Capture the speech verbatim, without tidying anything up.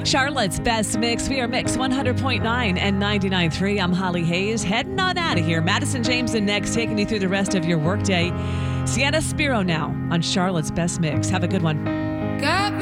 Charlotte's Best Mix. We are Mix one hundred point nine and ninety-nine point three. I'm Holly Hayes. Heading on out of here. Madison Jameson next, taking you through the rest of your workday. Sienna Spiro now on Charlotte's Best Mix. Have a good one. Got